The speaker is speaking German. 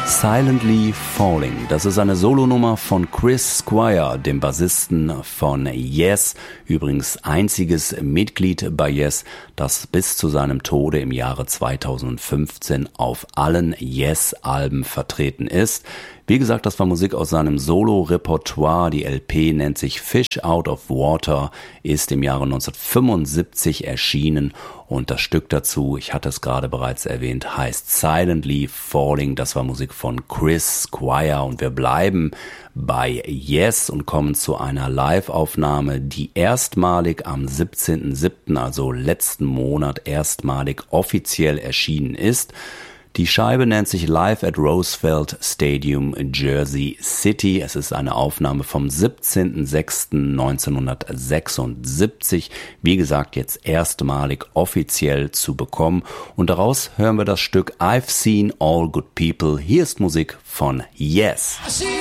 Silently Falling. Das ist eine Solonummer von Chris Squire, dem Bassisten von Yes. Übrigens einziges Mitglied bei Yes, das bis zu seinem Tode im Jahre 2015 auf allen Yes-Alben vertreten ist. Wie gesagt, das war Musik aus seinem Solo-Repertoire. Die LP nennt sich Fish Out of Water, ist im Jahre 1975 erschienen und das Stück dazu, ich hatte es gerade bereits erwähnt, heißt Silently Falling. Das war Musik von Chris Squire und wir bleiben bei Yes und kommen zu einer Live-Aufnahme, die erstmalig am 17.07., also letzten Monat, erstmalig offiziell erschienen ist. Die Scheibe nennt sich Live at Roosevelt Stadium, Jersey City. Es ist eine Aufnahme vom 17.06.1976. Wie gesagt, jetzt erstmalig offiziell zu bekommen. Und daraus hören wir das Stück I've Seen All Good People. Hier ist Musik von Yes.